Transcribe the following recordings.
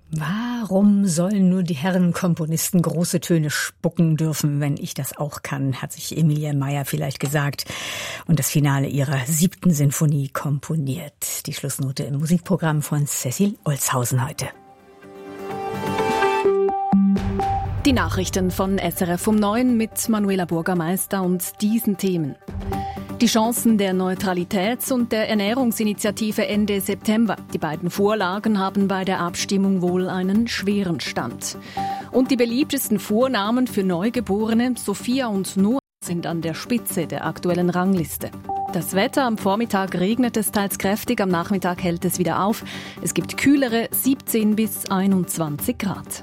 Warum sollen nur die Herren Komponisten große Töne spucken dürfen, wenn ich das auch kann, hat sich Emilia Meyer vielleicht gesagt und das Finale ihrer 7. Sinfonie komponiert. Die Schlussnote im Musikprogramm von Cecil Olshausen heute. Die Nachrichten von SRF um 9 mit Manuela Burgermeister und diesen Themen. Die Chancen der Neutralitäts- und der Ernährungsinitiative Ende September. Die beiden Vorlagen haben bei der Abstimmung wohl einen schweren Stand. Und die beliebtesten Vornamen für Neugeborene, Sophia und Noah, sind an der Spitze der aktuellen Rangliste. Das Wetter: am Vormittag regnet es teils kräftig, am Nachmittag hält es wieder auf. Es gibt kühlere 17 bis 21 Grad.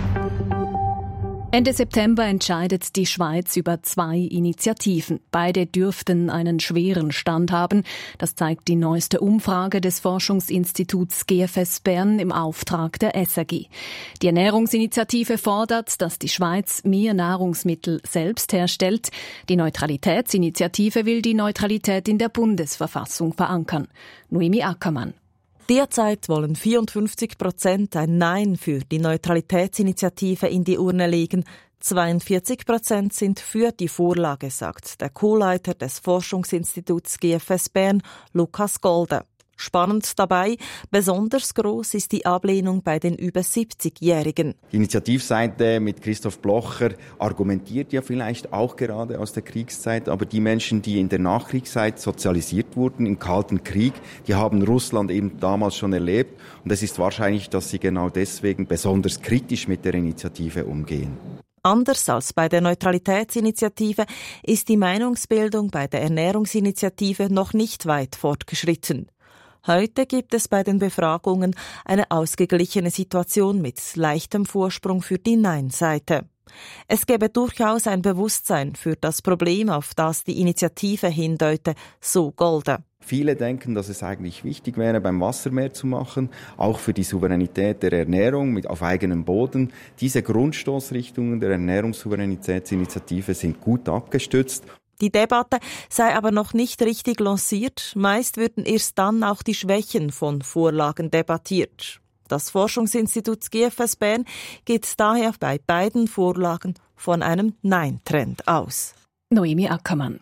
Ende September entscheidet die Schweiz über 2 Initiativen. Beide dürften einen schweren Stand haben. Das zeigt die neueste Umfrage des Forschungsinstituts GFS Bern im Auftrag der SRG. Die Ernährungsinitiative fordert, dass die Schweiz mehr Nahrungsmittel selbst herstellt. Die Neutralitätsinitiative will die Neutralität in der Bundesverfassung verankern. Noemi Ackermann. Derzeit wollen 54% ein Nein für die Neutralitätsinitiative in die Urne legen. 42% sind für die Vorlage, sagt der Co-Leiter des Forschungsinstituts GFS Bern, Lukas Golde. Spannend dabei, besonders gross ist die Ablehnung bei den über 70-Jährigen. Die Initiativseite mit Christoph Blocher argumentiert ja vielleicht auch gerade aus der Kriegszeit, aber die Menschen, die in der Nachkriegszeit sozialisiert wurden, im Kalten Krieg, die haben Russland eben damals schon erlebt und es ist wahrscheinlich, dass sie genau deswegen besonders kritisch mit der Initiative umgehen. Anders als bei der Neutralitätsinitiative ist die Meinungsbildung bei der Ernährungsinitiative noch nicht weit fortgeschritten. Heute gibt es bei den Befragungen eine ausgeglichene Situation mit leichtem Vorsprung für die Nein-Seite. Es gäbe durchaus ein Bewusstsein für das Problem, auf das die Initiative hindeute, so Golde. Viele denken, dass es eigentlich wichtig wäre, beim Wasser mehr zu machen, auch für die Souveränität der Ernährung auf eigenem Boden. Diese Grundstoßrichtungen der Ernährungssouveränitätsinitiative sind gut abgestützt. Die Debatte sei aber noch nicht richtig lanciert. Meist würden erst dann auch die Schwächen von Vorlagen debattiert. Das Forschungsinstitut GFS Bern geht daher bei beiden Vorlagen von einem Nein-Trend aus. Noemi Ackermann.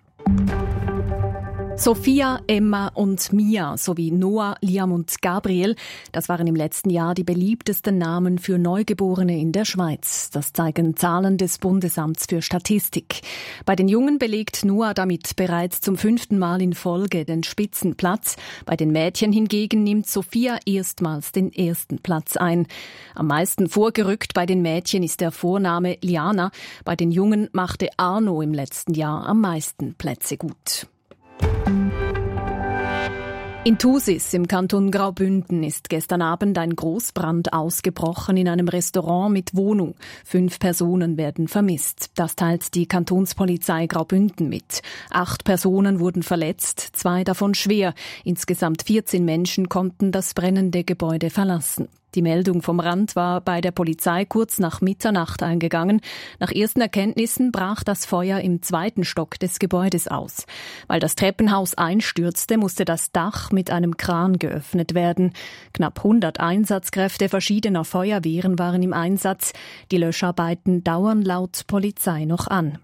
Sophia, Emma und Mia sowie Noah, Liam und Gabriel, das waren im letzten Jahr die beliebtesten Namen für Neugeborene in der Schweiz. Das zeigen Zahlen des Bundesamts für Statistik. Bei den Jungen belegt Noah damit bereits zum 5. Mal in Folge den Spitzenplatz. Bei den Mädchen hingegen nimmt Sophia erstmals den 1. Platz ein. Am meisten vorgerückt bei den Mädchen ist der Vorname Liana. Bei den Jungen machte Arno im letzten Jahr am meisten Plätze gut. In Thusis im Kanton Graubünden ist gestern Abend ein Großbrand ausgebrochen in einem Restaurant mit Wohnung. 5 Personen werden vermisst. Das teilt die Kantonspolizei Graubünden mit. 8 Personen wurden verletzt, 2 davon schwer. Insgesamt 14 Menschen konnten das brennende Gebäude verlassen. Die Meldung vom Brand war bei der Polizei kurz nach Mitternacht eingegangen. Nach ersten Erkenntnissen brach das Feuer im 2. Stock des Gebäudes aus. Weil das Treppenhaus einstürzte, musste das Dach mit einem Kran geöffnet werden. Knapp 100 Einsatzkräfte verschiedener Feuerwehren waren im Einsatz. Die Löscharbeiten dauern laut Polizei noch an.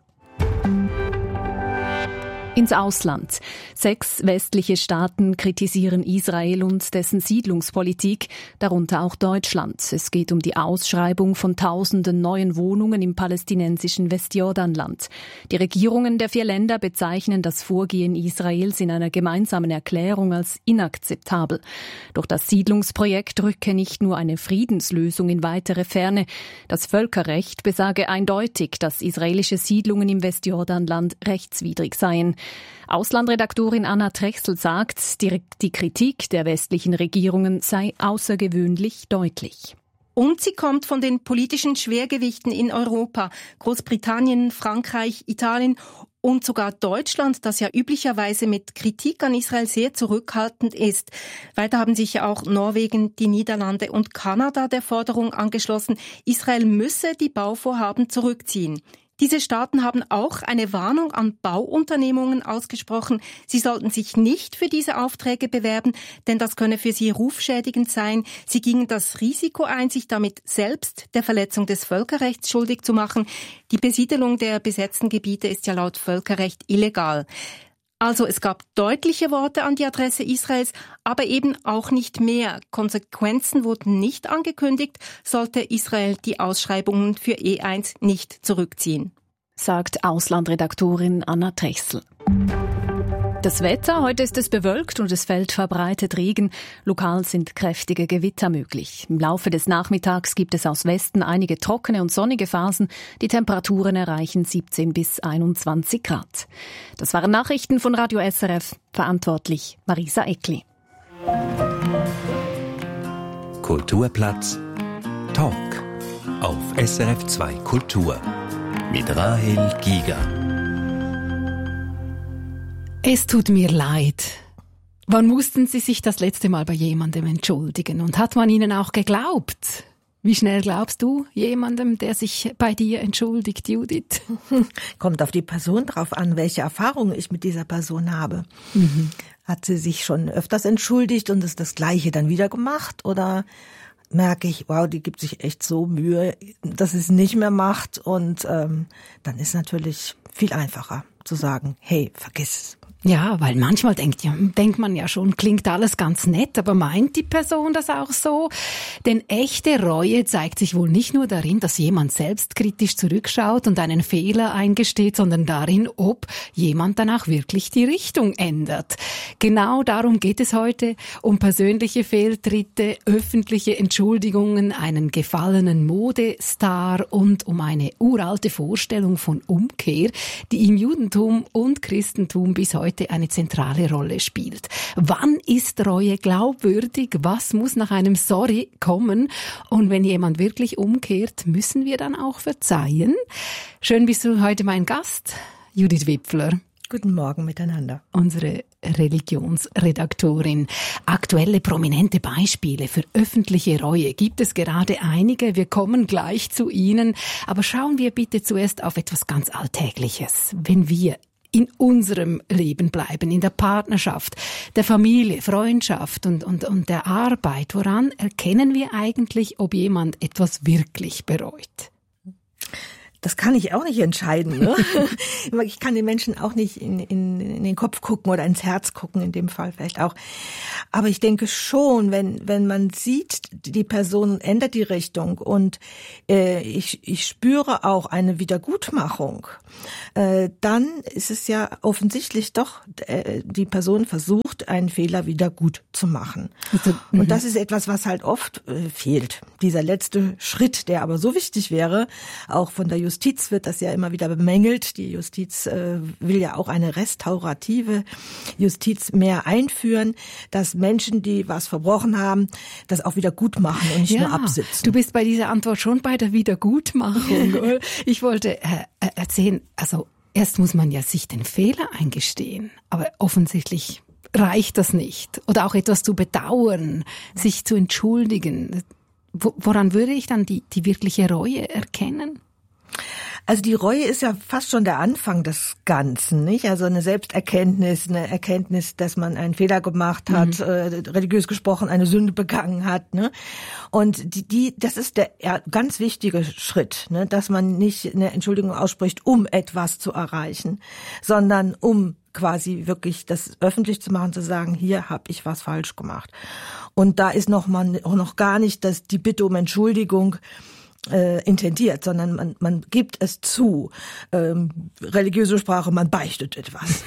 Ins Ausland. 6 westliche Staaten kritisieren Israel und dessen Siedlungspolitik, darunter auch Deutschland. Es geht um die Ausschreibung von Tausenden neuen Wohnungen im palästinensischen Westjordanland. Die Regierungen der 4 Länder bezeichnen das Vorgehen Israels in einer gemeinsamen Erklärung als inakzeptabel. Doch das Siedlungsprojekt rücke nicht nur eine Friedenslösung in weitere Ferne. Das Völkerrecht besage eindeutig, dass israelische Siedlungen im Westjordanland rechtswidrig seien. Auslandredaktorin Anna Trechsel sagt, die Kritik der westlichen Regierungen sei außergewöhnlich deutlich. Und sie kommt von den politischen Schwergewichten in Europa. Großbritannien, Frankreich, Italien und sogar Deutschland, das ja üblicherweise mit Kritik an Israel sehr zurückhaltend ist. Weiter haben sich ja auch Norwegen, die Niederlande und Kanada der Forderung angeschlossen, Israel müsse die Bauvorhaben zurückziehen. Diese Staaten haben auch eine Warnung an Bauunternehmungen ausgesprochen. Sie sollten sich nicht für diese Aufträge bewerben, denn das könne für sie rufschädigend sein. Sie gingen das Risiko ein, sich damit selbst der Verletzung des Völkerrechts schuldig zu machen. Die Besiedelung der besetzten Gebiete ist ja laut Völkerrecht illegal. Also es gab deutliche Worte an die Adresse Israels, aber eben auch nicht mehr. Konsequenzen wurden nicht angekündigt, sollte Israel die Ausschreibungen für E1 nicht zurückziehen. Sagt Auslandredaktorin Anna Trechsel. Das Wetter, heute ist es bewölkt und es fällt verbreitet Regen. Lokal sind kräftige Gewitter möglich. Im Laufe des Nachmittags gibt es aus Westen einige trockene und sonnige Phasen. Die Temperaturen erreichen 17 bis 21 Grad. Das waren Nachrichten von Radio SRF. Verantwortlich Marisa Eckli. Kulturplatz Talk auf SRF 2 Kultur mit Rahel Giger. Es tut mir leid. Wann mussten Sie sich das letzte Mal bei jemandem entschuldigen? Und hat man Ihnen auch geglaubt? Wie schnell glaubst du jemandem, der sich bei dir entschuldigt, Judith? Kommt auf die Person drauf an, welche Erfahrungen ich mit dieser Person habe. Hat sie sich schon öfters entschuldigt und ist das Gleiche dann wieder gemacht? Oder merke ich, wow, die gibt sich echt so Mühe, dass sie es nicht mehr macht? Und dann ist natürlich viel einfacher zu sagen, hey, vergiss es. Ja, weil manchmal denkt man ja schon, klingt alles ganz nett, aber meint die Person das auch so? Denn echte Reue zeigt sich wohl nicht nur darin, dass jemand selbstkritisch zurückschaut und einen Fehler eingesteht, sondern darin, ob jemand danach wirklich die Richtung ändert. Genau darum geht es heute, um persönliche Fehltritte, öffentliche Entschuldigungen, einen gefallenen Modestar und um eine uralte Vorstellung von Umkehr, die im Judentum und Christentum bis heute eine zentrale Rolle spielt. Wann ist Reue glaubwürdig? Was muss nach einem Sorry kommen? Und wenn jemand wirklich umkehrt, müssen wir dann auch verzeihen? Schön bist du heute mein Gast, Judith Wipfler. Guten Morgen miteinander. Unsere Religionsredaktorin. Aktuelle prominente Beispiele für öffentliche Reue gibt es gerade einige. Wir kommen gleich zu ihnen. Aber schauen wir bitte zuerst auf etwas ganz Alltägliches. Wenn wir in unserem Leben bleiben, in der Partnerschaft, der Familie, Freundschaft und der Arbeit. Woran erkennen wir eigentlich, ob jemand etwas wirklich bereut? Das kann ich auch nicht entscheiden. Ne? Ich kann den Menschen auch nicht in den Kopf gucken oder ins Herz gucken, in dem Fall vielleicht auch. Aber ich denke schon, wenn man sieht, die Person ändert die Richtung und ich spüre auch eine Wiedergutmachung, dann ist es ja offensichtlich doch, die Person versucht, einen Fehler wieder gut zu machen. Und das ist etwas, was halt oft fehlt. Dieser letzte Schritt, der aber so wichtig wäre, auch von der Justiz wird das ja immer wieder bemängelt. Die Justiz will ja auch eine restaurative Justiz mehr einführen, dass Menschen, die was verbrochen haben, das auch wieder gut machen und nicht nur absitzen. Du bist bei dieser Antwort schon bei der Wiedergutmachung. Ich wollte erzählen, also erst muss man ja sich den Fehler eingestehen, aber offensichtlich reicht das nicht. Oder auch etwas zu bedauern, sich zu entschuldigen. Woran würde ich dann die wirkliche Reue erkennen? Also die Reue ist ja fast schon der Anfang des Ganzen, nicht? Also eine Selbsterkenntnis, eine Erkenntnis, dass man einen Fehler gemacht hat, religiös gesprochen eine Sünde begangen hat, ne? Und das ist der ganz wichtige Schritt, ne? Dass man nicht eine Entschuldigung ausspricht, um etwas zu erreichen, sondern um quasi wirklich das öffentlich zu machen, zu sagen, hier habe ich was falsch gemacht. Und da ist noch gar nicht die Bitte um Entschuldigung intendiert, sondern man gibt es zu. Religiöse Sprache, man beichtet etwas.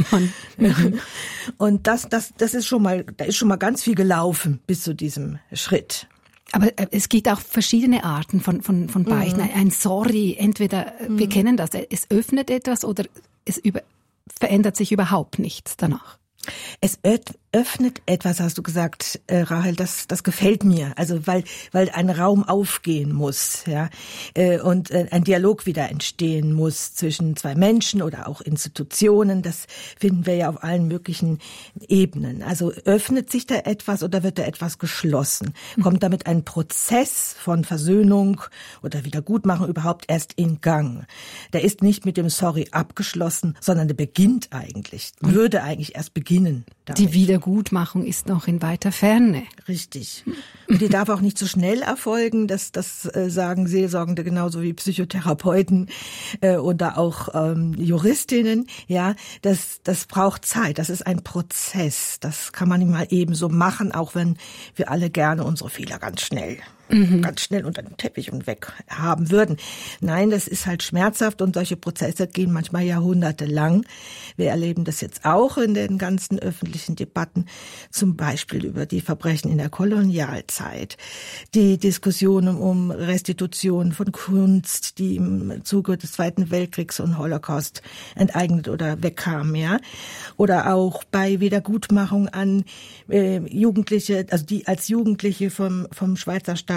Und das ist schon mal, da ist schon mal ganz viel gelaufen bis zu diesem Schritt. Aber es gibt auch verschiedene Arten von Beichten. Ein Sorry, entweder wir kennen das, es öffnet etwas oder es verändert sich überhaupt nichts danach. Es öffnet etwas, hast du gesagt, Rahel, das gefällt mir. Also weil ein Raum aufgehen muss, ja, und ein Dialog wieder entstehen muss zwischen zwei Menschen oder auch Institutionen. Das finden wir ja auf allen möglichen Ebenen. Also öffnet sich da etwas oder wird da etwas geschlossen? Kommt damit ein Prozess von Versöhnung oder Wiedergutmachung überhaupt erst in Gang? Der ist nicht mit dem Sorry abgeschlossen, sondern der beginnt eigentlich, würde eigentlich erst beginnen damit. Die Wiedergutmachung ist noch in weiter Ferne. Richtig. Und die darf auch nicht so schnell erfolgen, das sagen Seelsorgende genauso wie Psychotherapeuten oder auch Juristinnen. Ja, das braucht Zeit, das ist ein Prozess. Das kann man nicht mal eben so machen, auch wenn wir alle gerne unsere Fehler ganz schnell unter den Teppich und weg haben würden. Nein, das ist halt schmerzhaft und solche Prozesse gehen manchmal jahrhundertelang. Wir erleben das jetzt auch in den ganzen öffentlichen Debatten, zum Beispiel über die Verbrechen in der Kolonialzeit, die Diskussionen um Restitution von Kunst, die im Zuge des Zweiten Weltkriegs und Holocaust enteignet oder wegkam, ja, oder auch bei Wiedergutmachung an Jugendliche, also die als Jugendliche vom Schweizer Staat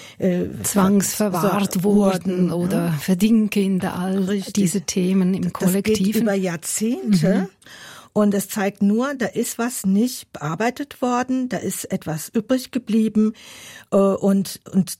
zwangsverwahrt wurden oder Verdingkinder, all diese Themen im Kollektiven. Das geht über Jahrzehnte. Und es zeigt nur, da ist was nicht bearbeitet worden, da ist etwas übrig geblieben und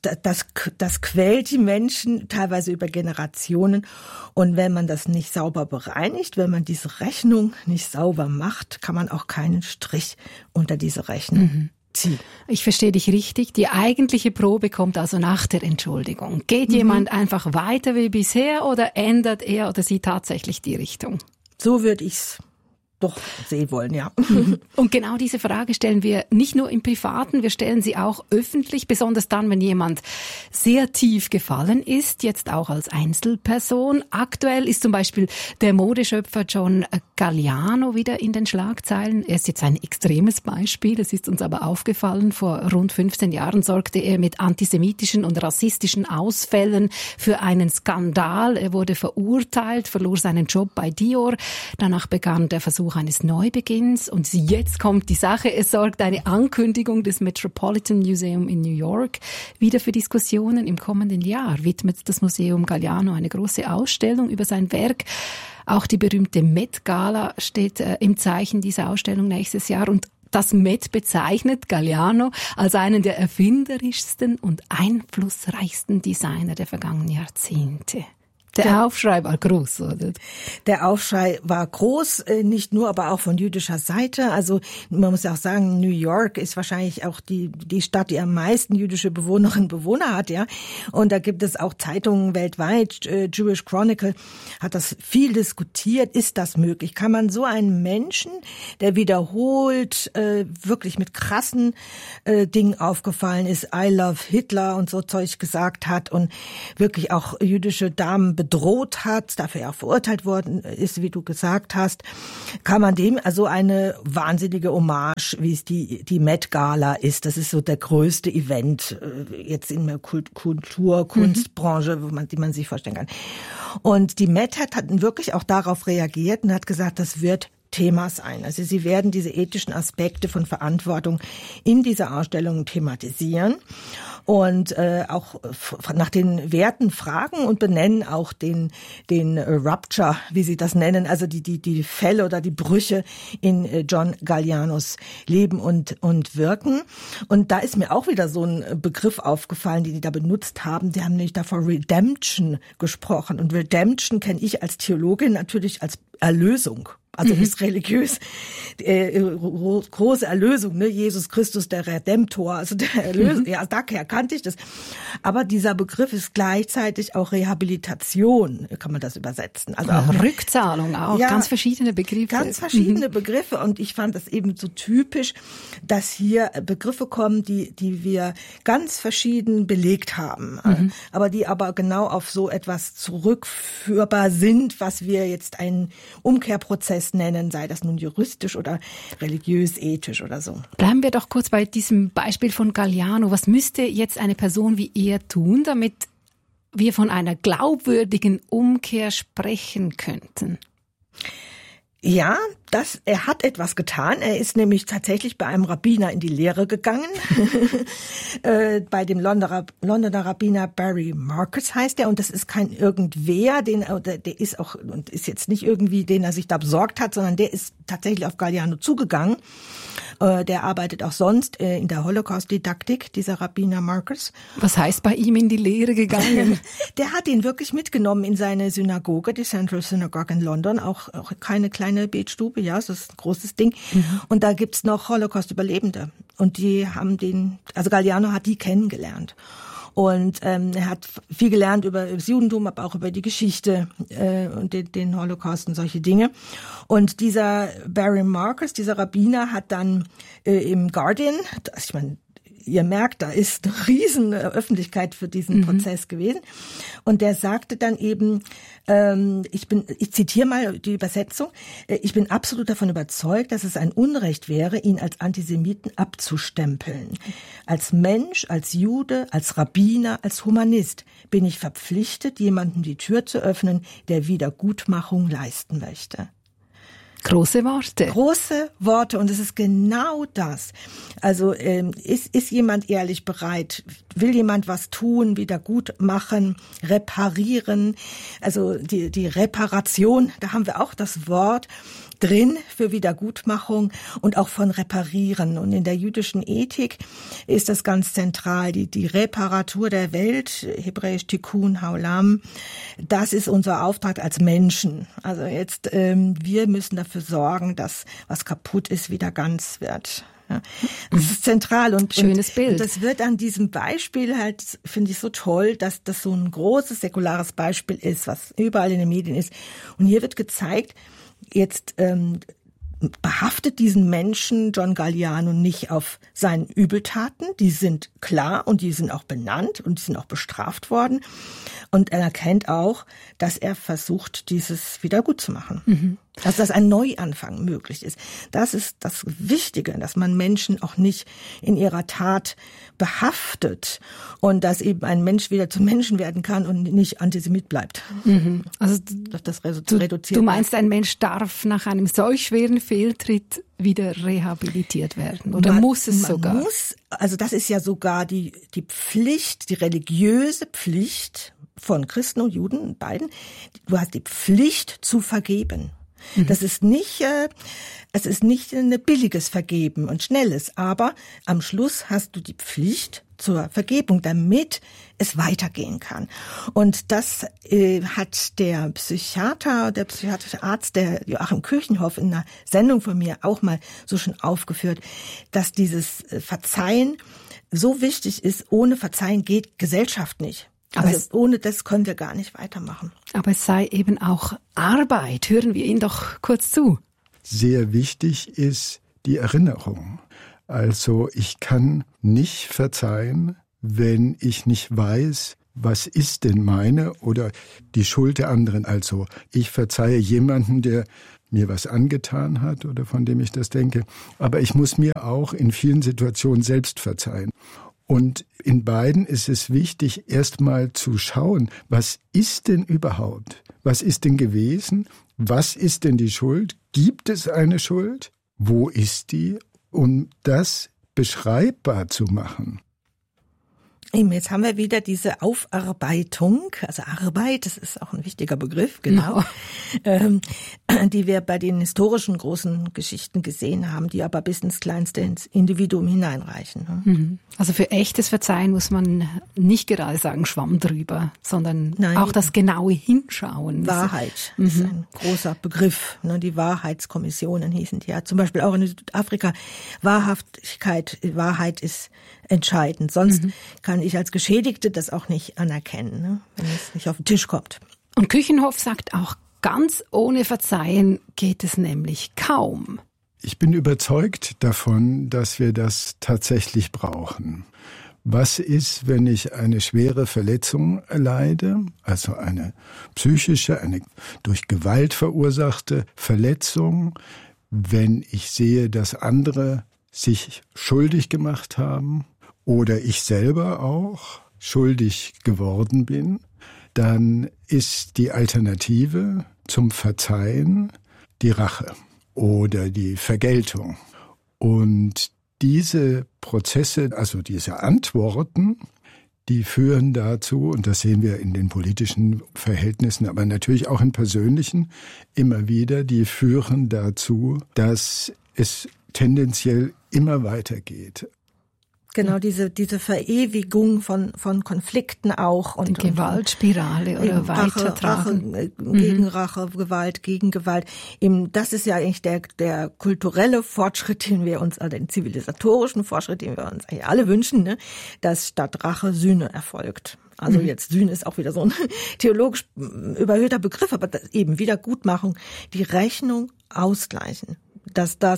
das quält die Menschen teilweise über Generationen. Und wenn man das nicht sauber bereinigt, wenn man diese Rechnung nicht sauber macht, kann man auch keinen Strich unter diese Rechnung ziehen. Ich verstehe dich richtig. Die eigentliche Probe kommt also nach der Entschuldigung. Geht jemand einfach weiter wie bisher oder ändert er oder sie tatsächlich die Richtung? So würde ich's doch sehen wollen, ja. Und genau diese Frage stellen wir nicht nur im Privaten, wir stellen sie auch öffentlich, besonders dann, wenn jemand sehr tief gefallen ist, jetzt auch als Einzelperson. Aktuell ist zum Beispiel der Modeschöpfer John Galliano wieder in den Schlagzeilen. Er ist jetzt ein extremes Beispiel, es ist uns aber aufgefallen. Vor rund 15 Jahren sorgte er mit antisemitischen und rassistischen Ausfällen für einen Skandal. Er wurde verurteilt, verlor seinen Job bei Dior. Danach begann der Versuch eines Neubeginns und jetzt kommt die Sache. Es sorgt eine Ankündigung des Metropolitan Museum in New York wieder für Diskussionen. Im kommenden Jahr widmet das Museum Galliano eine große Ausstellung über sein Werk. Auch die berühmte Met Gala steht im Zeichen dieser Ausstellung nächstes Jahr und das Met bezeichnet Galliano als einen der erfinderischsten und einflussreichsten Designer der vergangenen Jahrzehnte. Der Aufschrei war groß, oder? Der Aufschrei war groß, nicht nur, aber auch von jüdischer Seite. Also man muss auch sagen, New York ist wahrscheinlich auch die Stadt, die am meisten jüdische Bewohnerinnen und Bewohner hat, ja. Und da gibt es auch Zeitungen weltweit. Jewish Chronicle hat das viel diskutiert. Ist das möglich? Kann man so einen Menschen, der wiederholt wirklich mit krassen Dingen aufgefallen ist, I love Hitler und so Zeug gesagt hat und wirklich auch jüdische Damen bedroht hat, dafür er auch verurteilt worden ist, wie du gesagt hast, kann man dem also eine wahnsinnige Hommage, wie es die Met Gala ist. Das ist so der größte Event jetzt in der Kunstbranche, die man sich vorstellen kann. Und die Met hat wirklich auch darauf reagiert und hat gesagt, das wird Thema sein. Also sie werden diese ethischen Aspekte von Verantwortung in dieser Ausstellung thematisieren und auch nach den Werten fragen und benennen auch den Rupture, wie sie das nennen, also die Fälle oder die Brüche in John Gallianos Leben und Wirken. Und da ist mir auch wieder so ein Begriff aufgefallen, den die da benutzt haben. Die haben nämlich da von Redemption gesprochen. Und Redemption kenne ich als Theologin natürlich als Erlösung. Also ist religiös, große Erlösung, ne? Jesus Christus, der Redemptor, also der Erlöser, ja, daher kannte ich das. Aber dieser Begriff ist gleichzeitig auch Rehabilitation, kann man das übersetzen. Also auch Rückzahlung, auch ja, ganz verschiedene Begriffe. Ganz verschiedene Begriffe und ich fand das eben so typisch, dass hier Begriffe kommen, die wir ganz verschieden belegt haben, aber die aber genau auf so etwas zurückführbar sind, was wir jetzt einen Umkehrprozess nennen, sei das nun juristisch oder religiös, ethisch oder so. Bleiben wir doch kurz bei diesem Beispiel von Galliano. Was müsste jetzt eine Person wie er tun, damit wir von einer glaubwürdigen Umkehr sprechen könnten? Ja, er hat etwas getan. Er ist nämlich tatsächlich bei einem Rabbiner in die Lehre gegangen. Bei dem Londoner Rabbiner Barry Marcus heißt er. Und das ist kein Irgendwer, der ist auch, und ist jetzt nicht irgendwie, den er sich da besorgt hat, sondern der ist tatsächlich auf Galliano zugegangen. Der arbeitet auch sonst in der Holocaust-Didaktik, dieser Rabbiner Marcus. Was heißt bei ihm in die Lehre gegangen? Der hat ihn wirklich mitgenommen in seine Synagoge, die Central Synagogue in London, auch keine kleine Betstube, ja, das ist ein großes Ding. Mhm. Und da gibt's noch Holocaust-Überlebende. Und die haben Galliano hat die kennengelernt. Und er hat viel gelernt über das Judentum, aber auch über die Geschichte und den Holocaust und solche Dinge. Und dieser Barry Marcus, dieser Rabbiner, hat dann im Guardian, ich meine, ihr merkt, da ist eine riesen Öffentlichkeit für diesen Prozess gewesen. Und der sagte dann eben, ich zitiere mal die Übersetzung, ich bin absolut davon überzeugt, dass es ein Unrecht wäre, ihn als Antisemiten abzustempeln. Als Mensch, als Jude, als Rabbiner, als Humanist bin ich verpflichtet, jemandem die Tür zu öffnen, der Wiedergutmachung leisten möchte. Große Worte. Große Worte, und es ist genau das. Also ist jemand ehrlich bereit? Will jemand was tun, wieder gut machen, reparieren? Also die Reparation, da haben wir auch das Wort drin für Wiedergutmachung und auch von reparieren. Und in der jüdischen Ethik ist das ganz zentral, die Reparatur der Welt, hebräisch Tikkun Haolam, das ist unser Auftrag als Menschen. Also jetzt, wir müssen dafür sorgen, dass was kaputt ist, wieder ganz wird. Ja, das ist zentral und schönes Bild. Und das wird an diesem Beispiel halt, finde ich so toll, dass das so ein großes säkulares Beispiel ist, was überall in den Medien ist. Und hier wird gezeigt, jetzt behaftet diesen Menschen John Galliano nicht auf seinen Übeltaten. Die sind klar und die sind auch benannt und die sind auch bestraft worden. Und er erkennt auch, dass er versucht, dieses wieder gut zu machen. Mhm. Dass ein Neuanfang möglich ist. Das ist das Wichtige, dass man Menschen auch nicht in ihrer Tat behaftet und dass eben ein Mensch wieder zum Menschen werden kann und nicht Antisemit bleibt. Mhm. Also das reduziert. Du meinst, ein Mensch darf nach einem solch schweren Fehltritt wieder rehabilitiert werden? Oder muss es sogar? Also das ist ja sogar die Pflicht, die religiöse Pflicht von Christen und Juden, beiden. Du hast die Pflicht zu vergeben. Das ist nicht, es ist nicht ein billiges Vergeben und schnelles, aber am Schluss hast du die Pflicht zur Vergebung, damit es weitergehen kann. Und das hat der psychiatrische Arzt, der Joachim Kirchenhoff in einer Sendung von mir auch mal so schon aufgeführt, dass dieses Verzeihen so wichtig ist. Ohne Verzeihen geht Gesellschaft nicht. Also ohne das können wir gar nicht weitermachen. Aber es sei eben auch Arbeit. Hören wir Ihnen doch kurz zu. Sehr wichtig ist die Erinnerung. Also ich kann nicht verzeihen, wenn ich nicht weiß, was ist denn meine oder die Schuld der anderen. Also ich verzeihe jemanden, der mir was angetan hat oder von dem ich das denke. Aber ich muss mir auch in vielen Situationen selbst verzeihen. Und in beiden ist es wichtig, erstmal zu schauen, was ist denn überhaupt? Was ist denn gewesen? Was ist denn die Schuld? Gibt es eine Schuld? Wo ist die? Um das beschreibbar zu machen. Jetzt haben wir wieder diese Aufarbeitung, also Arbeit, das ist auch ein wichtiger Begriff, genau. Die wir bei den historischen großen Geschichten gesehen haben, die aber bis ins kleinste ins Individuum hineinreichen. Also für echtes Verzeihen muss man nicht gerade sagen, Schwamm drüber, sondern auch das genaue Hinschauen. Wahrheit ist ein großer Begriff. Die Wahrheitskommissionen hießen die ja. Zum Beispiel auch in Südafrika. Wahrheit ist entscheidend. Sonst kann ich als Geschädigte das auch nicht anerkennen, wenn es nicht auf den Tisch kommt. Und Kirchenhoff sagt auch, ganz ohne Verzeihen geht es nämlich kaum. Ich bin überzeugt davon, dass wir das tatsächlich brauchen. Was ist, wenn ich eine schwere Verletzung erleide, also eine psychische, eine durch Gewalt verursachte Verletzung, wenn ich sehe, dass andere sich schuldig gemacht haben oder ich selber auch schuldig geworden bin, dann ist die Alternative zum Verzeihen die Rache oder die Vergeltung. Und diese Prozesse, also diese Antworten, die führen dazu, und das sehen wir in den politischen Verhältnissen, aber natürlich auch in persönlichen immer wieder, die führen dazu, dass es tendenziell immer weitergeht. Genau, diese Verewigung von Konflikten auch. Und Gewaltspirale oder weitertragen. Rache gegen Rache, Gewalt gegen Gewalt. Eben, das ist ja eigentlich der kulturelle Fortschritt, den wir uns, also den zivilisatorischen Fortschritt, den wir uns eigentlich alle wünschen, ne? Dass statt Rache Sühne erfolgt. Also jetzt Sühne ist auch wieder so ein theologisch überhöhter Begriff, aber eben Wiedergutmachung, die Rechnung ausgleichen. Dass der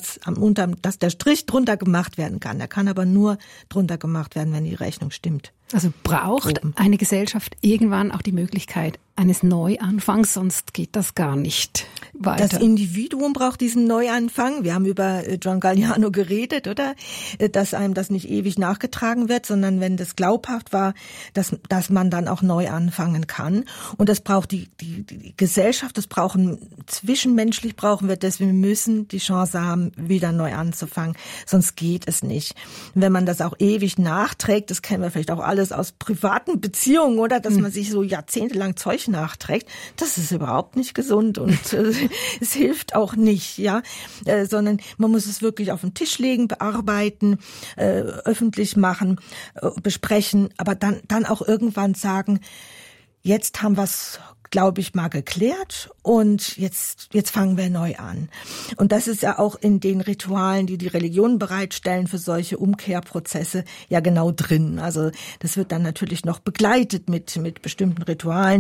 Strich drunter gemacht werden kann. Der kann aber nur drunter gemacht werden, wenn die Rechnung stimmt. Also braucht eine Gesellschaft irgendwann auch die Möglichkeit eines Neuanfangs, sonst geht das gar nicht weiter. Das Individuum braucht diesen Neuanfang. Wir haben über John Galliano geredet, oder? Dass einem das nicht ewig nachgetragen wird, sondern wenn das glaubhaft war, dass man dann auch neu anfangen kann. Und das braucht die Gesellschaft, zwischenmenschlich brauchen wir das. Wir müssen die Chance haben, wieder neu anzufangen. Sonst geht es nicht. Wenn man das auch ewig nachträgt, das kennen wir vielleicht auch alles aus privaten Beziehungen, oder? Dass man sich so jahrzehntelang Zeug nachträgt, das ist überhaupt nicht gesund und es hilft auch nicht, ja, sondern man muss es wirklich auf den Tisch legen, bearbeiten, öffentlich machen, besprechen, aber dann auch irgendwann sagen, jetzt haben wir es, glaube ich, mal geklärt und jetzt fangen wir neu an. Und das ist ja auch in den Ritualen, die Religionen bereitstellen für solche Umkehrprozesse, ja genau drin. Also das wird dann natürlich noch begleitet mit bestimmten Ritualen.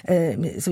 Das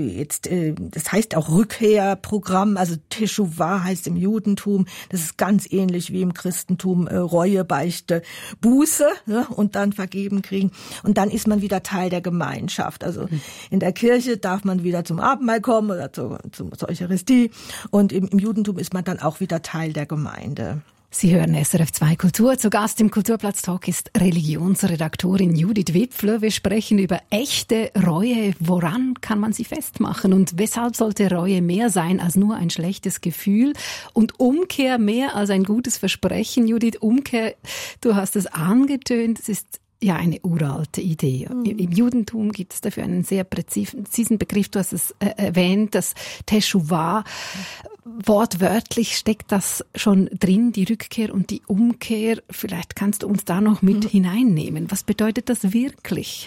heißt auch Rückkehrprogramm, also Teshuvah heißt im Judentum. Das ist ganz ähnlich wie im Christentum, Reue, Beichte, Buße, ne? Und dann vergeben kriegen. Und dann ist man wieder Teil der Gemeinschaft. Also in der Kirche darf man wieder zum Abendmahl kommen oder zur Eucharistie. Und im Judentum ist man dann auch wieder Teil der Gemeinde. Sie hören SRF 2 Kultur. Zu Gast im Kulturplatz-Talk ist Religionsredaktorin Judith Wipfler. Wir sprechen über echte Reue. Woran kann man sie festmachen? Und weshalb sollte Reue mehr sein als nur ein schlechtes Gefühl? Und Umkehr mehr als ein gutes Versprechen? Judith, Umkehr, du hast es angetönt, es ist ja eine uralte Idee. Im Judentum gibt es dafür einen sehr präzisen Begriff. Du hast es erwähnt, das Teshuvah. Wortwörtlich steckt das schon drin, die Rückkehr und die Umkehr. Vielleicht kannst du uns da noch mit hineinnehmen. Was bedeutet das wirklich?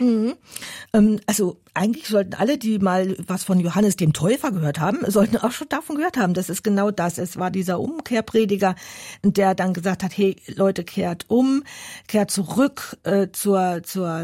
Also eigentlich sollten alle, die mal was von Johannes dem Täufer gehört haben, sollten auch schon davon gehört haben. Das ist genau das. Es war dieser Umkehrprediger, der dann gesagt hat, hey Leute, kehrt um, kehrt zurück zur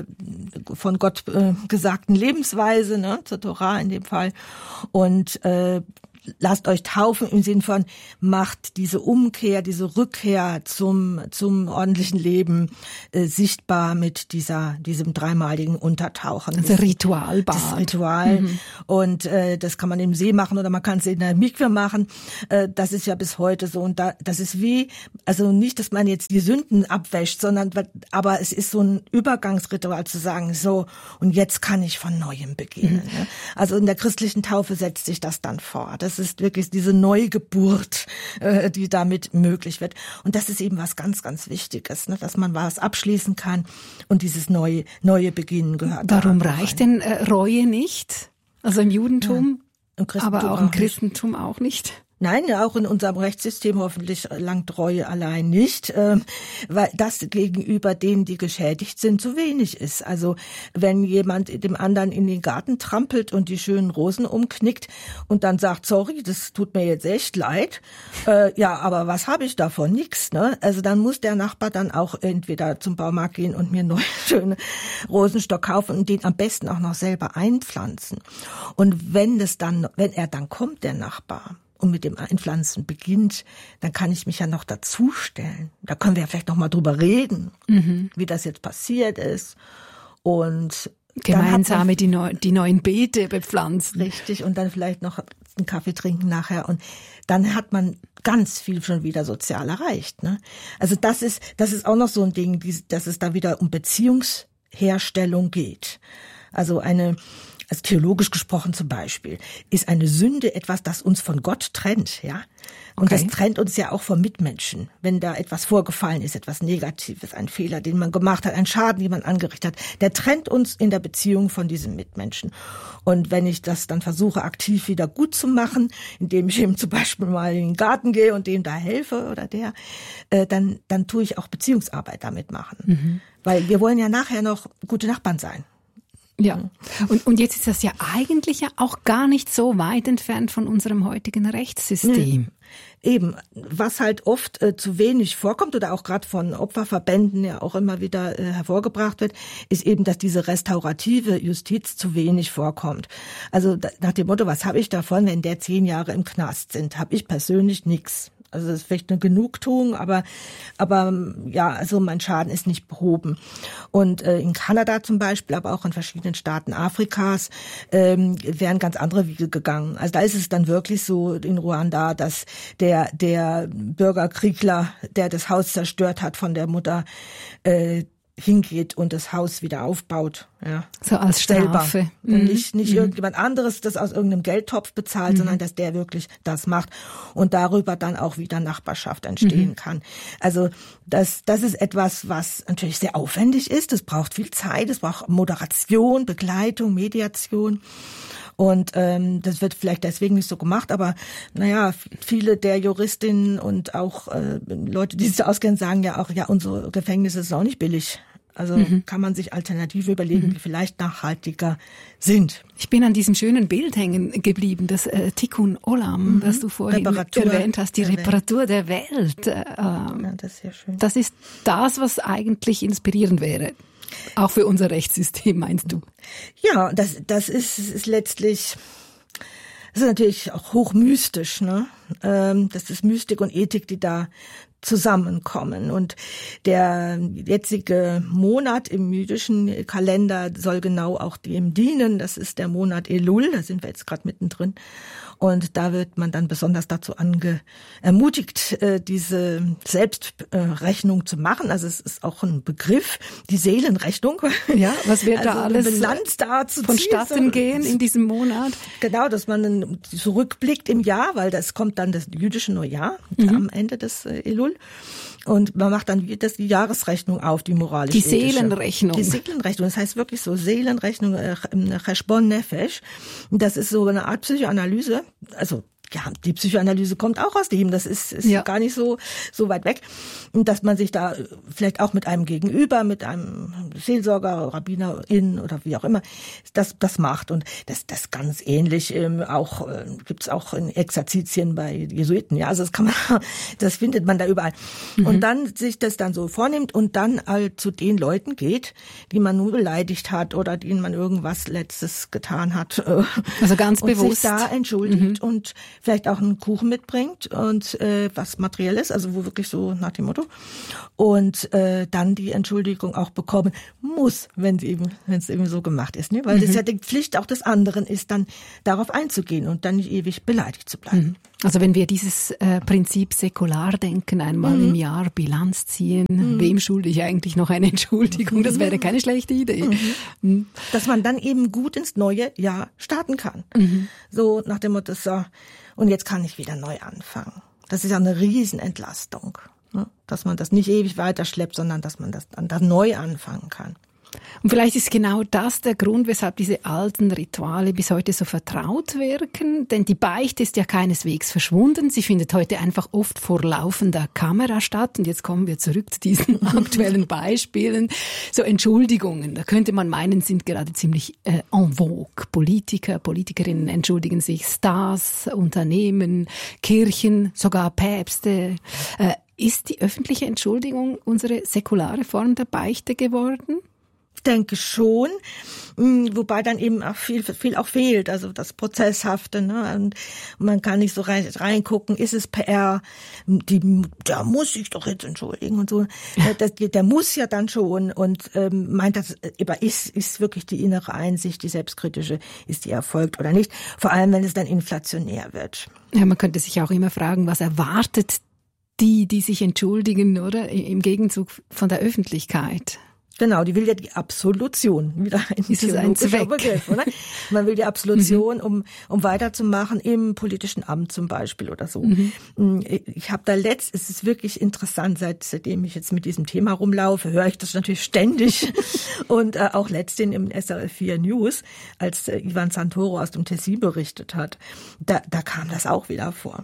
von Gott gesagten Lebensweise, ne, zur Torah in dem Fall. Und lasst euch taufen im Sinn von, macht diese Umkehr, diese Rückkehr zum ordentlichen Leben sichtbar mit diesem dreimaligen Untertauchen. Also Ritualbad. Das Ritual. Und das kann man im See machen oder man kann es in der Mikwe machen. Das ist ja bis heute so. Und das ist also nicht, dass man jetzt die Sünden abwäscht, aber es ist so ein Übergangsritual zu sagen, so, und jetzt kann ich von Neuem beginnen. Ne? Also in der christlichen Taufe setzt sich das dann fort. Das ist wirklich diese Neugeburt, die damit möglich wird. Und das ist eben was ganz, ganz Wichtiges, ne? Dass man was abschließen kann und dieses neue Beginnen gehört. Warum reicht denn Reue nicht? Also im Judentum, aber auch im Christentum auch nicht? Nein, auch in unserem Rechtssystem hoffentlich langt Reue allein nicht, weil das gegenüber denen, die geschädigt sind, zu wenig ist. Also wenn jemand dem anderen in den Garten trampelt und die schönen Rosen umknickt und dann sagt, sorry, das tut mir jetzt echt leid, ja, aber was habe ich davon? Nix, ne? Also dann muss der Nachbar dann auch entweder zum Baumarkt gehen und mir neue schöne Rosenstock kaufen und den am besten auch noch selber einpflanzen. Und wenn er dann kommt, der Nachbar, und mit dem Einpflanzen beginnt, dann kann ich mich ja noch dazustellen. Da können wir ja vielleicht noch mal drüber reden, wie das jetzt passiert ist. Und gemeinsam die neuen Beete bepflanzen. Richtig, und dann vielleicht noch einen Kaffee trinken nachher. Und dann hat man ganz viel schon wieder sozial erreicht. Ne? Also das ist auch noch so ein Ding, dass es da wieder um Beziehungsherstellung geht. Also eine also theologisch gesprochen zum Beispiel, ist eine Sünde etwas, das uns von Gott trennt, ja. Und das trennt uns ja auch vom Mitmenschen. Wenn da etwas vorgefallen ist, etwas Negatives, ein Fehler, den man gemacht hat, ein Schaden, den man angerichtet hat, der trennt uns in der Beziehung von diesem Mitmenschen. Und wenn ich das dann versuche, aktiv wieder gut zu machen, indem ich ihm zum Beispiel mal in den Garten gehe und dem da helfe oder dann tue ich auch Beziehungsarbeit damit machen. Weil wir wollen ja nachher noch gute Nachbarn sein. Ja, und jetzt ist das ja eigentlich ja auch gar nicht so weit entfernt von unserem heutigen Rechtssystem. Eben, was halt oft zu wenig vorkommt oder auch gerade von Opferverbänden ja auch immer wieder hervorgebracht wird, ist eben, dass diese restaurative Justiz zu wenig vorkommt. Also nach dem Motto, was habe ich davon, wenn der 10 Jahre im Knast sind, habe ich persönlich nichts. Also das ist vielleicht eine Genugtuung, aber ja, also mein Schaden ist nicht behoben. Und in Kanada zum Beispiel, aber auch in verschiedenen Staaten Afrikas wären ganz andere Wege gegangen. Also da ist es dann wirklich so in Ruanda, dass der Bürgerkriegler, der das Haus zerstört hat von der Mutter, hingeht und das Haus wieder aufbaut. Ja. So als Strafe. Und nicht irgendjemand anderes das aus irgendeinem Geldtopf bezahlt, sondern dass der wirklich das macht und darüber dann auch wieder Nachbarschaft entstehen kann. Also das ist etwas, was natürlich sehr aufwendig ist. Es braucht viel Zeit, es braucht Moderation, Begleitung, Mediation. Und das wird vielleicht deswegen nicht so gemacht, aber naja, viele der Juristinnen und auch Leute, die sich auskennen, sagen ja auch, ja, unsere Gefängnisse sind auch nicht billig. Also kann man sich Alternative überlegen, die vielleicht nachhaltiger sind. Ich bin an diesem schönen Bild hängen geblieben, das Tikkun Olam, das du vorhin erwähnt hast, die Reparatur der Welt. Ja, das ist sehr schön. Das ist das, was eigentlich inspirierend wäre. Auch für unser Rechtssystem, meinst du? Ja, das ist letztlich, das ist natürlich auch hochmystisch, ne? Das ist Mystik und Ethik, die da zusammenkommen. Und der jetzige Monat im jüdischen Kalender soll genau auch dem dienen. Das ist der Monat Elul, da sind wir jetzt gerade mittendrin. Und da wird man dann besonders dazu ermutigt, diese Selbstrechnung zu machen. Also es ist auch ein Begriff, die Seelenrechnung. Ja, was wird da alles Bilanz da zu vonstatten gehen in diesem Monat? Genau, dass man dann zurückblickt im Jahr, weil das kommt dann das jüdische Neujahr am Ende des Elul. Und man macht dann die Jahresrechnung auf, die moralische. Die Seelenrechnung. Die Seelenrechnung, das heißt wirklich so Seelenrechnung, Cheshbon Nefesh. Das ist so eine Art Psychoanalyse, also ja, die Psychoanalyse kommt auch aus dem, das ist gar nicht so weit weg. Und dass man sich da vielleicht auch mit einem Gegenüber, mit einem Seelsorger, Rabbinerin oder wie auch immer, das macht. Und das ganz ähnlich auch gibt's auch in Exerzitien bei Jesuiten. Ja, also das findet man da überall. Und dann sich das dann so vornimmt und dann halt zu den Leuten geht, die man nur beleidigt hat oder denen man irgendwas Letztes getan hat. Also ganz bewusst. Und sich da entschuldigt und vielleicht auch einen Kuchen mitbringt und was Materielles, also wo wirklich so nach dem Motto. Und dann die Entschuldigung auch bekommen muss, wenn es eben so gemacht ist. Ne? Weil das ja die Pflicht auch des anderen ist, dann darauf einzugehen und dann nicht ewig beleidigt zu bleiben. Also wenn wir dieses Prinzip Säkulardenken einmal im Jahr Bilanz ziehen, wem schulde ich eigentlich noch eine Entschuldigung? Das wäre keine schlechte Idee. Dass man dann eben gut ins neue Jahr starten kann. So nach dem Motto, so, und jetzt kann ich wieder neu anfangen. Das ist ja eine Riesenentlastung, ne? Dass man das nicht ewig weiterschleppt, sondern dass man das dann neu anfangen kann. Und vielleicht ist genau das der Grund, weshalb diese alten Rituale bis heute so vertraut wirken. Denn die Beichte ist ja keineswegs verschwunden. Sie findet heute einfach oft vor laufender Kamera statt. Und jetzt kommen wir zurück zu diesen aktuellen Beispielen. So Entschuldigungen, da könnte man meinen, sind gerade ziemlich en vogue. Politiker, Politikerinnen entschuldigen sich, Stars, Unternehmen, Kirchen, sogar Päpste. Ist die öffentliche Entschuldigung unsere säkulare Form der Beichte geworden? Ich denke schon, wobei dann eben auch viel auch fehlt, also das Prozesshafte, ne? Und man kann nicht so reingucken, ist es PR, der muss sich doch jetzt entschuldigen und so. Der muss ja dann schon und meint das, aber ist wirklich die innere Einsicht, die selbstkritische, ist die erfolgt oder nicht? Vor allem, wenn es dann inflationär wird. Ja, man könnte sich auch immer fragen, was erwartet die sich entschuldigen, oder? Im Gegenzug von der Öffentlichkeit. Genau, die will ja die Absolution, wieder ein theologischer Begriff, oder? Man will die Absolution, um weiterzumachen im politischen Amt zum Beispiel oder so. Ich habe es ist wirklich interessant, seitdem ich jetzt mit diesem Thema rumlaufe, höre ich das natürlich ständig und auch letztens im SRF 4 News, als Ivan Santoro aus dem Tessin berichtet hat, da kam das auch wieder vor.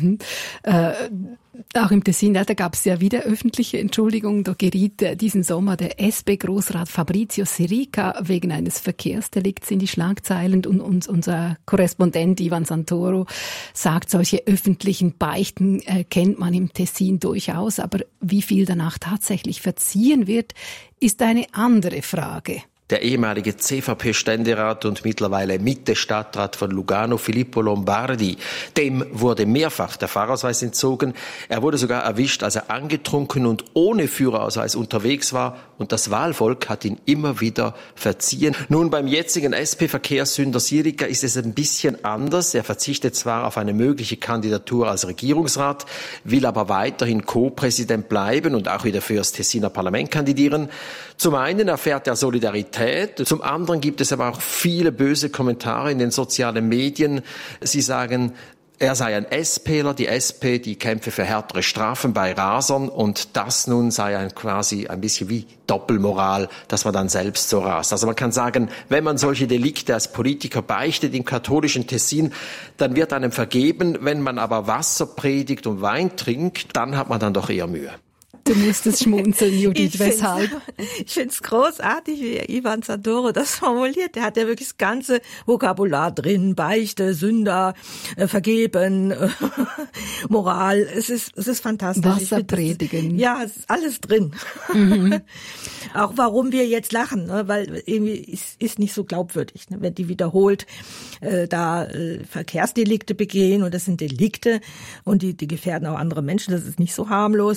Auch im Tessin, da gab es ja wieder öffentliche Entschuldigungen. Da geriet diesen Sommer der SP-Großrat Fabrizio Sirica wegen eines Verkehrsdelikts in die Schlagzeilen und unser Korrespondent Ivan Santoro sagt, solche öffentlichen Beichten kennt man im Tessin durchaus, aber wie viel danach tatsächlich verziehen wird, ist eine andere Frage. Der ehemalige CVP-Ständerat und mittlerweile Mitte-Stadtrat von Lugano, Filippo Lombardi, dem wurde mehrfach der Fahrausweis entzogen. Er wurde sogar erwischt, als er angetrunken und ohne Führerausweis unterwegs war. Und das Wahlvolk hat ihn immer wieder verziehen. Nun, beim jetzigen SP-Verkehrssünder Sirica ist es ein bisschen anders. Er verzichtet zwar auf eine mögliche Kandidatur als Regierungsrat, will aber weiterhin Co-Präsident bleiben und auch wieder für das Tessiner Parlament kandidieren. Zum einen erfährt er Solidarität, zum anderen gibt es aber auch viele böse Kommentare in den sozialen Medien. Sie sagen, er sei ein SPler, die SP, die kämpfe für härtere Strafen bei Rasern und das nun sei quasi ein bisschen wie Doppelmoral, dass man dann selbst so rast. Also man kann sagen, wenn man solche Delikte als Politiker beichtet im katholischen Tessin, dann wird einem vergeben. Wenn man aber Wasser predigt und Wein trinkt, dann hat man dann doch eher Mühe. Du musstest schmunzeln, Judith. Weshalb? Ich finde es großartig, wie Ivan Santoro das formuliert. Der hat ja wirklich das ganze Vokabular drin. Beichte, Sünder, vergeben, Moral. Es ist fantastisch. Wasser predigen. Ja, es ist alles drin. Auch warum wir jetzt lachen, ne? Weil irgendwie ist nicht so glaubwürdig, ne? Wenn die wiederholt Verkehrsdelikte begehen und das sind Delikte und die gefährden auch andere Menschen. Das ist nicht so harmlos.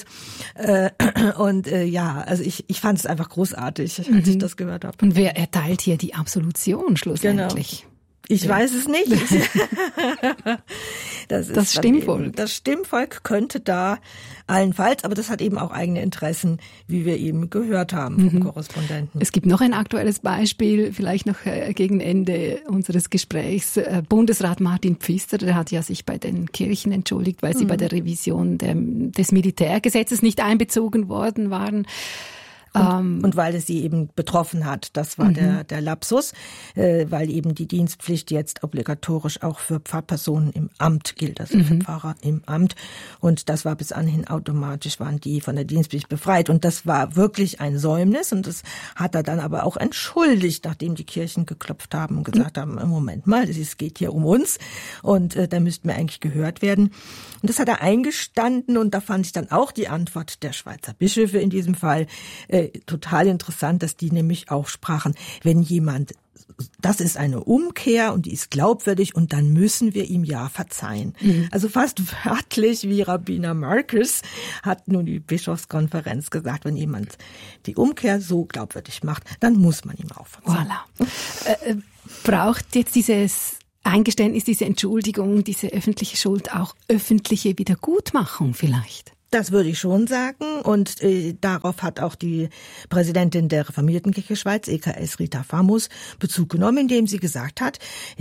Also ich fand es einfach großartig, als ich das gehört habe. Und wer erteilt hier die Absolution schlussendlich? Genau. Ich weiß es nicht. Das Stimmvolk. Das Stimmvolk könnte da allenfalls, aber das hat eben auch eigene Interessen, wie wir eben gehört haben vom Korrespondenten. Es gibt noch ein aktuelles Beispiel, vielleicht noch gegen Ende unseres Gesprächs. Bundesrat Martin Pfister, der hat ja sich bei den Kirchen entschuldigt, weil sie bei der Revision des Militärgesetzes nicht einbezogen worden waren. Und weil es sie eben betroffen hat, das war der Lapsus, weil eben die Dienstpflicht jetzt obligatorisch auch für Pfarrpersonen im Amt gilt, also für Pfarrer im Amt. Und das war bis anhin automatisch, waren die von der Dienstpflicht befreit. Und das war wirklich ein Säumnis und das hat er dann aber auch entschuldigt, nachdem die Kirchen geklopft haben und gesagt haben, Moment mal, es geht hier um uns und da müssten wir eigentlich gehört werden. Und das hat er eingestanden und da fand ich dann auch die Antwort der Schweizer Bischöfe in diesem Fall total interessant, dass die nämlich auch sprachen, wenn jemand, das ist eine Umkehr und die ist glaubwürdig und dann müssen wir ihm ja verzeihen. Also fast wörtlich wie Rabbiner Marcus hat nun die Bischofskonferenz gesagt, wenn jemand die Umkehr so glaubwürdig macht, dann muss man ihm auch verzeihen. Voilà. Braucht jetzt dieses Eingeständnis, diese Entschuldigung, diese öffentliche Schuld auch öffentliche Wiedergutmachung vielleicht? Das würde ich schon sagen und darauf hat auch die Präsidentin der Reformiertenkirche Schweiz, EKS Rita Fammus, Bezug genommen, indem sie gesagt hat,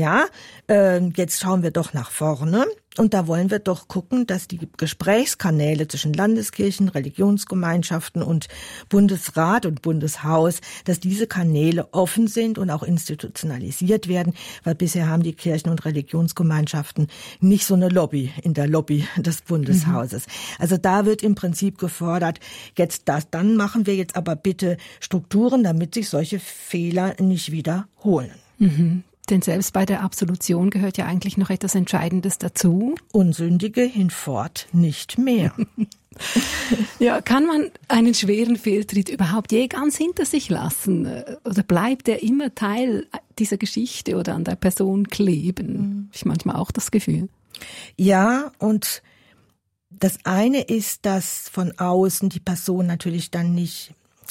jetzt schauen wir doch nach vorne und da wollen wir doch gucken, dass die Gesprächskanäle zwischen Landeskirchen, Religionsgemeinschaften und Bundesrat und Bundeshaus, dass diese Kanäle offen sind und auch institutionalisiert werden, weil bisher haben die Kirchen und Religionsgemeinschaften nicht so eine Lobby in der Lobby des Bundeshauses. Also da wird im Prinzip gefordert, dann machen wir jetzt aber bitte Strukturen, damit sich solche Fehler nicht wiederholen. Denn selbst bei der Absolution gehört ja eigentlich noch etwas Entscheidendes dazu. Unsündige hinfort nicht mehr. Ja, kann man einen schweren Fehltritt überhaupt je ganz hinter sich lassen? Oder bleibt er immer Teil dieser Geschichte oder an der Person kleben? Ich manchmal auch das Gefühl. Ja, und das eine ist, dass von außen die Person natürlich dann nicht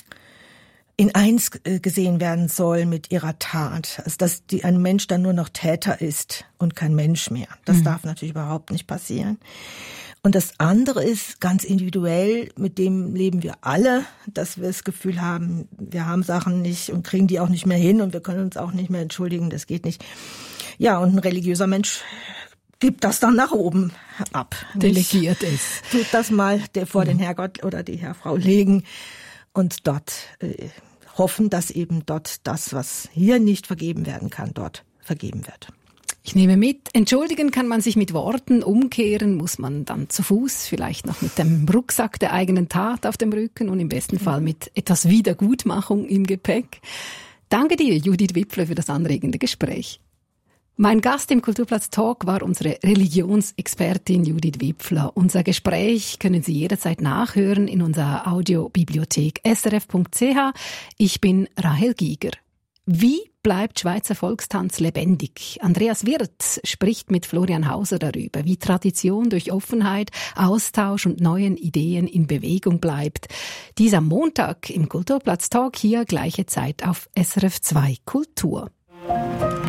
in eins gesehen werden soll mit ihrer Tat. Also dass ein Mensch dann nur noch Täter ist und kein Mensch mehr. Das darf natürlich überhaupt nicht passieren. Und das andere ist ganz individuell, mit dem leben wir alle, dass wir das Gefühl haben, wir haben Sachen nicht und kriegen die auch nicht mehr hin und wir können uns auch nicht mehr entschuldigen, das geht nicht. Ja, und ein religiöser Mensch gibt das dann nach oben ab. Delegiert es. Tut das mal vor den Herrgott oder die Herrfrau legen und dort hoffen, dass eben dort das, was hier nicht vergeben werden kann, dort vergeben wird. Ich nehme mit, entschuldigen kann man sich mit Worten, umkehren muss man dann zu Fuß, vielleicht noch mit dem Rucksack der eigenen Tat auf dem Rücken und im besten Fall mit etwas Wiedergutmachung im Gepäck. Danke dir, Judith Wipfler, für das anregende Gespräch. Mein Gast im Kulturplatz Talk war unsere Religionsexpertin Judith Wipfler. Unser Gespräch können Sie jederzeit nachhören in unserer Audiobibliothek srf.ch. Ich bin Rahel Giger. Wie bleibt Schweizer Volkstanz lebendig? Andreas Wirth spricht mit Florian Hauser darüber, wie Tradition durch Offenheit, Austausch und neuen Ideen in Bewegung bleibt. Dies am Montag im Kulturplatz Talk, hier gleiche Zeit auf SRF 2 Kultur.